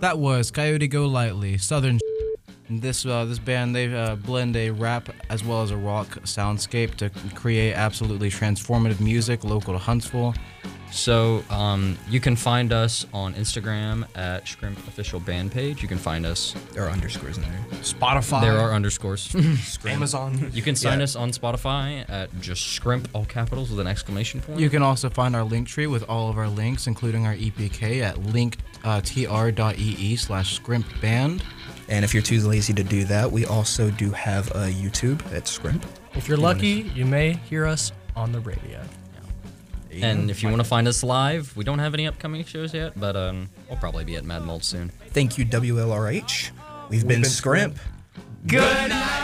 That was Coyote Go Lightly, Southern. This band, they blend a rap as well as a rock soundscape to create absolutely transformative music local to Huntsville. So you can find us on Instagram at Scrimp Official Band Page. You can find us. There are underscores in there. Spotify. There are underscores. Amazon. You can find us on Spotify at just Scrimp, all capitals with an exclamation point. You can also find our link tree with all of our links, including our EPK at linktr.ee/scrimpband. And if you're too lazy to do that, we also do have a YouTube at Scrimp. If you're lucky, you may hear us on the radio. And if you want to find us live, we don't have any upcoming shows yet, but we'll probably be at Mad Mold soon. Thank you, WLRH. We've been Scrimp. Good night.